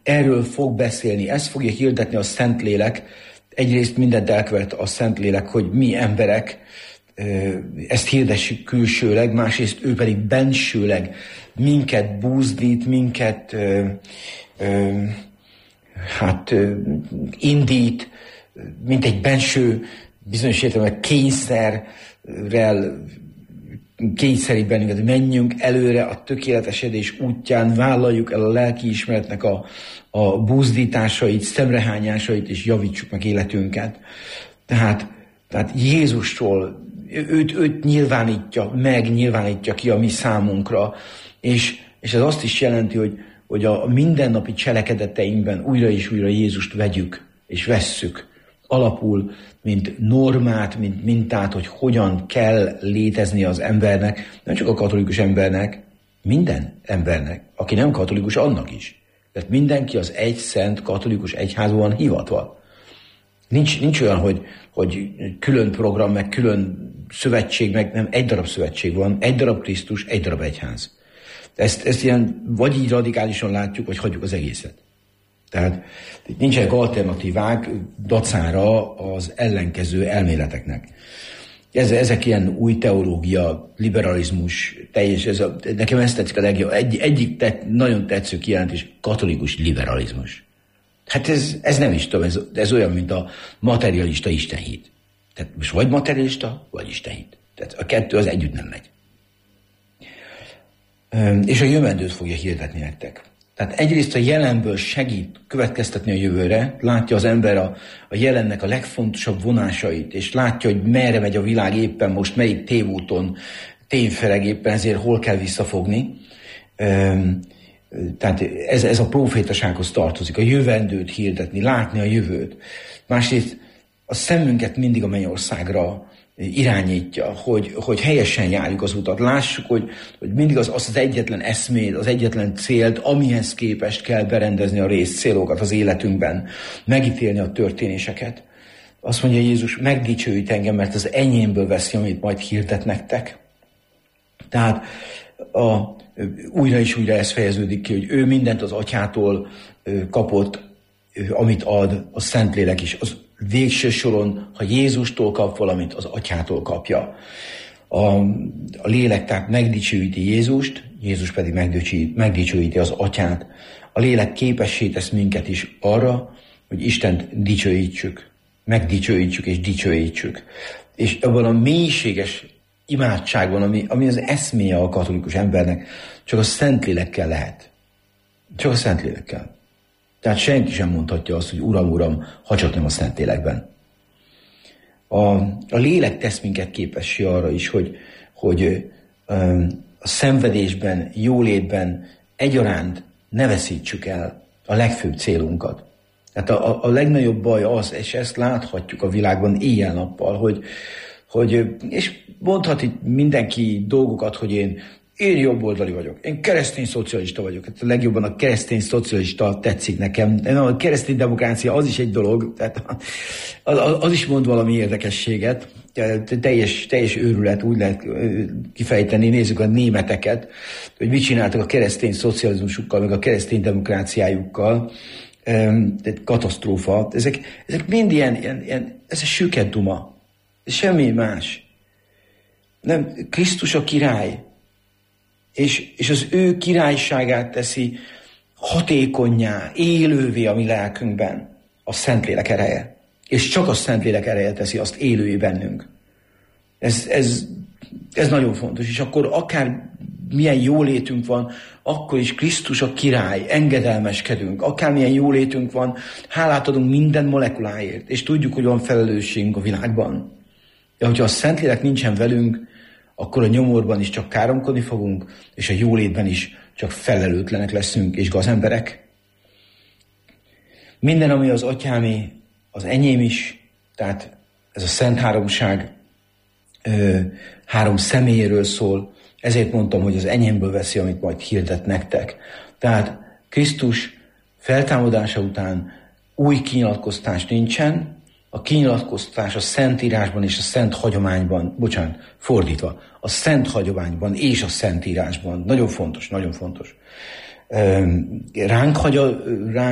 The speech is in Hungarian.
erről fog beszélni, ezt fogja hirdetni a Szentlélek. Egyrészt mindent elkövet a Szentlélek, hogy mi emberek ezt hirdessük külsőleg, másrészt ő pedig bensőleg minket búzdít, minket indít, mint egy benső bizonyos értelemben kényszerít bennünket, hogy menjünk előre a tökéletesedés útján, vállaljuk el a lelkiismeretnek a búzdításait, szemrehányásait, és javítsuk meg életünket. Tehát Jézustól őt nyilvánítja ki a mi számunkra, és ez azt is jelenti, hogy a mindennapi cselekedeteinkben újra és újra Jézust vegyük, és vesszük alapul, mint normát, mint mintát, hogy hogyan kell létezni az embernek, nem csak a katolikus embernek, minden embernek, aki nem katolikus, annak is. Tehát mindenki az egy szent katolikus egyházban van hivatva. Nincs olyan, hogy külön program, meg külön szövetség, meg nem, egy darab szövetség van, egy darab Krisztus, egy darab egyház. Ezt ilyen vagy így radikálisan látjuk, vagy hagyjuk az egészet. Tehát nincsenek alternatívák dacára az ellenkező elméleteknek. Ezek ilyen új teológia, liberalizmus, nekem ezt tetszik a legjobb. Egyik nagyon tetsző kijelentés, katolikus liberalizmus. Hát ez nem is tudom, ez olyan, mint a materialista istenhit. Tehát most vagy materialista, vagy istenhit. Tehát a kettő az együtt nem megy. És a jövendőt fogja hirdetni nektek. Tehát egyrészt a jelenből segít következtetni a jövőre, látja az ember a jelennek a legfontosabb vonásait, és látja, hogy merre megy a világ éppen most, melyik tévúton tényfereg éppen, ezért hol kell visszafogni. Tehát ez a profétasághoz tartozik, a jövendőt hirdetni, látni a jövőt. Másrészt a szemünket mindig a mennyországra irányítja, hogy helyesen járjuk az utat. Lássuk, hogy mindig az egyetlen eszmét, az egyetlen célt, amihez képest kell berendezni a részcélokat az életünkben, megítélni a történéseket. Azt mondja Jézus, megdicsőít engem, mert az enyémből veszi, amit majd hirdet nektek. Tehát újra és újra ez fejeződik ki, hogy ő mindent az Atyától kapott, amit ad, a Szentlélek is. Az végső soron, ha Jézustól kap valamit, az Atyától kapja. A lélek tehát megdicsőíti Jézust, Jézus pedig megdicsőíti az Atyát. A lélek képessé tesz minket is arra, hogy Istent dicsőítsük, megdicsőítsük és dicsőítsük. És abban a mélységes imádságban, ami az eszméje a katolikus embernek, csak a Szentlélekkel lehet. Csak a Szentlélekkel. Tehát senki sem mondhatja azt, hogy Uram, Uram, ha csak nem a Szentlélekben. A lélek tesz minket képessé arra is, hogy a szenvedésben, jólétben egyaránt ne veszítsük el a legfőbb célunkat. Tehát a legnagyobb baj az, és ezt láthatjuk a világban éjjel-nappal, hogy és mondhat itt mindenki dolgokat, hogy én jobboldali vagyok, én keresztény szocialista vagyok. Hát a legjobban a keresztény szocialista tetszik nekem. A keresztény demokrácia az is egy dolog, tehát az is mond valami érdekességet. Teljes őrület, úgy lehet kifejteni, nézzük a németeket, hogy mit csináltak a keresztény szocializmusukkal, meg a keresztény demokráciájukkal. Katasztrófa. Ezek mind ilyen ez a süket duma. Semmi más. Nem, Krisztus a király. És az ő királyságát teszi hatékonnyá, élővé a mi lelkünkben a Szentlélek ereje. És csak a Szentlélek ereje teszi azt élővé bennünk. Ez nagyon fontos. És akkor akár milyen jólétünk van, akkor is Krisztus a király, engedelmeskedünk. Akármilyen jólétünk van, hálát adunk minden molekuláért, és tudjuk, hogy van felelősségünk a világban. De hogyha a Szentlélek nincsen velünk, akkor a nyomorban is csak káromkodni fogunk, és a jólétben is csak felelőtlenek leszünk, és gazemberek. Minden, ami az Atyámé, az enyém is, tehát ez a Szent Háromság három személyéről szól, ezért mondtam, hogy az enyémből veszi, amit majd hirdet nektek. Tehát Krisztus feltámadása után új kinyilatkoztás nincsen, a kinyilatkoztatás a Szentírásban és a Szent Hagyományban, fordítva, a Szent Hagyományban és a Szentírásban. Nagyon fontos, nagyon fontos. Ránk